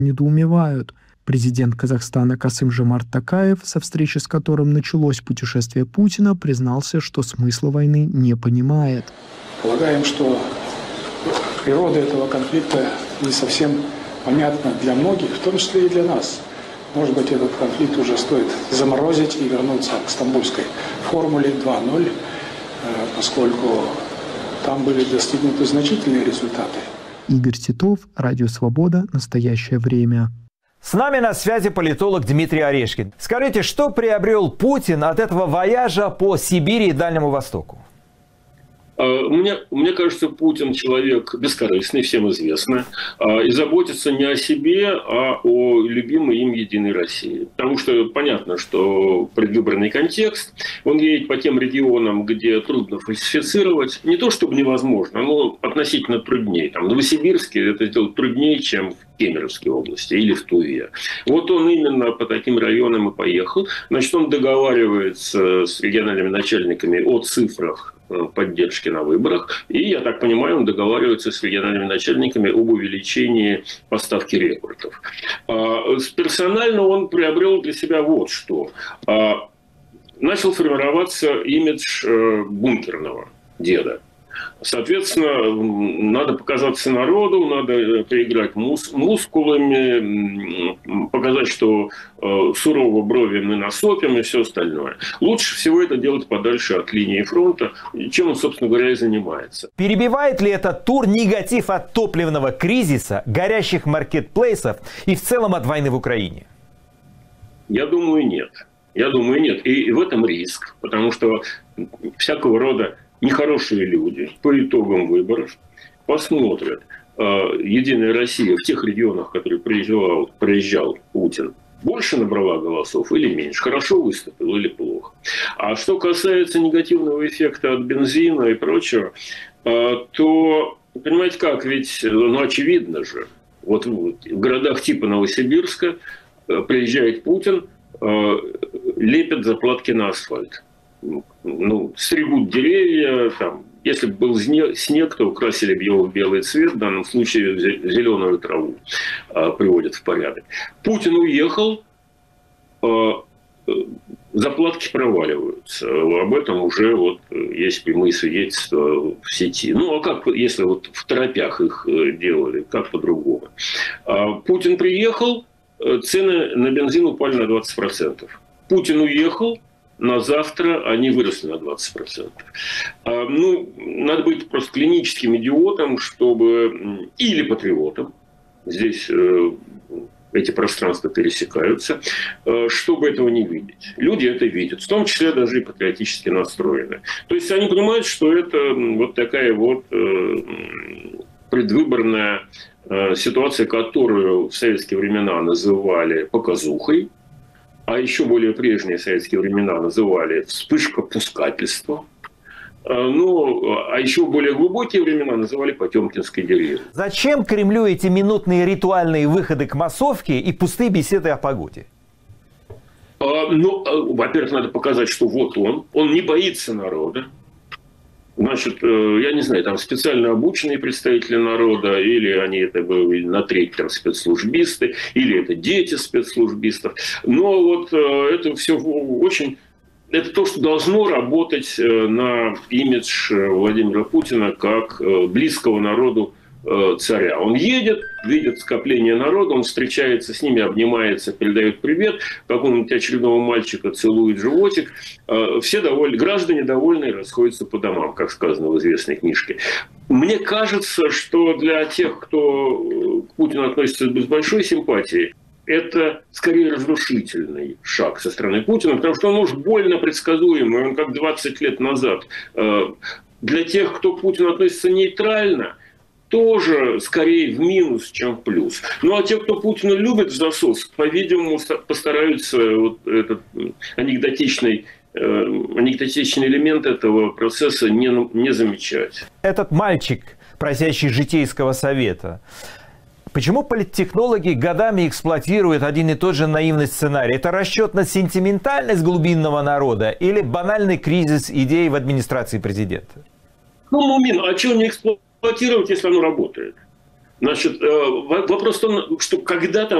недоумевают. Президент Казахстана Касым-Жомарт Токаев, со встречи с которым началось путешествие Путина, признался, что смысла войны не понимает. Полагаем, что природа этого конфликта не совсем понятна для многих, в том числе и для нас. Может быть, этот конфликт уже стоит заморозить и вернуться к стамбульской формуле 2.0, поскольку там были достигнуты значительные результаты. Игорь Титов, Радио Свобода, «Настоящее время». С нами на связи политолог Дмитрий Орешкин. Скажите, что приобрел Путин от этого вояжа по Сибири и Дальнему Востоку? Мне кажется, Путин человек бескорыстный, всем известно, и заботится не о себе, а о любимой им Единой России. Потому что понятно, что предвыборный контекст, он едет по тем регионам, где трудно фальсифицировать. Не то чтобы невозможно, но относительно труднее. Там, в Новосибирске это сделать труднее, чем в Кемеровской области или в Туве. Вот он именно по таким районам и поехал. Значит, он договаривается с региональными начальниками о цифрах поддержки на выборах. И, я так понимаю, он договаривается с региональными начальниками об увеличении поставки рекордов. Персонально он приобрел для себя вот что. Начал формироваться имидж бункерного деда. Соответственно, надо показаться народу, надо поиграть мускулами, показать, что сурово брови мы насопим и все остальное. Лучше всего это делать подальше от линии фронта, чем он, собственно говоря, и занимается. Перебивает ли этот тур негатив от топливного кризиса, горящих маркетплейсов и в целом от войны в Украине? Я думаю, нет. И в этом риск, потому что всякого рода нехорошие люди по итогам выборов посмотрят «Единая Россия» в тех регионах, в которые приезжал Путин, больше набрала голосов или меньше, хорошо выступил или плохо. А что касается негативного эффекта от бензина и прочего, то, понимаете как, ведь очевидно же, вот в городах типа Новосибирска приезжает Путин, лепят заплатки на асфальт. Стригут деревья, там, если бы был снег, то украсили бы его в белый цвет, в данном случае зеленую траву приводят в порядок. Путин уехал, заплатки проваливаются. Об этом уже есть прямые свидетельства в сети. А как, если в торопях их делали, как по-другому? Путин приехал, цены на бензин упали на 20%. Путин уехал, на завтра они выросли на 20%. Надо быть просто клиническим идиотом, или патриотом, здесь эти пространства пересекаются, чтобы этого не видеть. Люди это видят, в том числе даже и патриотически настроены. То есть они понимают, что это такая предвыборная ситуация, которую в советские времена называли показухой, а еще более прежние советские времена называли вспышка пускательства. А еще более глубокие времена называли Потемкинской деревней. Зачем Кремлю эти минутные ритуальные выходы к массовке и пустые беседы о погоде? Во-первых, надо показать, что он не боится народа. Значит, я не знаю, там специально обученные представители народа, или они это были на треть спецслужбисты, или это дети спецслужбистов. Но это все очень... Это то, что должно работать на имидж Владимира Путина как близкого народу царя. Он едет, видит скопление народа, он встречается с ними, обнимается, передает привет, какому-нибудь очередного мальчика целует животик. Все довольны, граждане довольны, расходятся по домам, как сказано в известной книжке. Мне кажется, что для тех, кто к Путину относится без большой симпатии, это скорее разрушительный шаг со стороны Путина, потому что он уж больно предсказуемый, он как 20 лет назад. Для тех, кто к Путину относится нейтрально, тоже скорее в минус, чем в плюс. А те, кто Путина любит в засос, по-видимому, постараются этот анекдотичный элемент этого процесса не замечать. Этот мальчик, просящий житейского совета, почему политтехнологи годами эксплуатируют один и тот же наивный сценарий? Это расчет на сентиментальность глубинного народа или банальный кризис идей в администрации президента? А что не эксплуатировать, если оно работает? Значит, вопрос в том, что когда-то